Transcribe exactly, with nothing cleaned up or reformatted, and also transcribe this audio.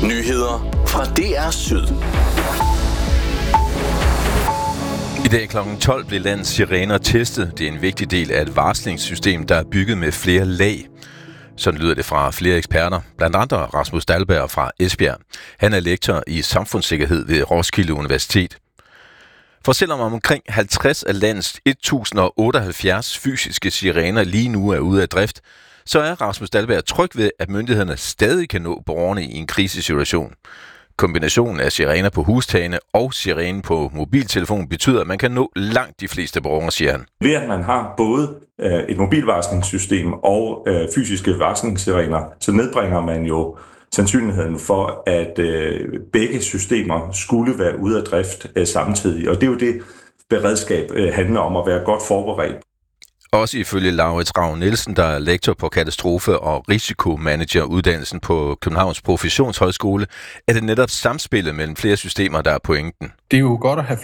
Nyheder fra D R Syd. I dag klokken tolv blev landets sirener testet. Det er en vigtig del af et varslingssystem, der er bygget med flere lag. Sådan lyder det fra flere eksperter, blandt andre Rasmus Dahlberg fra Esbjerg. Han er lektor i samfundssikkerhed ved Roskilde Universitet. For selvom omkring halvtreds af landets et tusind otteoghalvfjerds fysiske sirener lige nu er ude af drift, så er Rasmus Dahlberg tryg ved, at myndighederne stadig kan nå borgerne i en krisesituation. Kombinationen af sirener på hustagene og sirenen på mobiltelefon betyder, at man kan nå langt de fleste borgere, siger han. Ved at man har både et mobilvarslingssystem og fysiske varslingssirener, så nedbringer man jo sandsynligheden for, at begge systemer skulle være ude af drift samtidig. Og det er jo det, beredskab handler om, at være godt forberedt. Også ifølge Laurits Ravn Nielsen, der er lektor på katastrofe- og risikomanageruddannelsen på Københavns Professionshøjskole, er det netop samspillet mellem flere systemer, der er pointen. Det er jo godt at have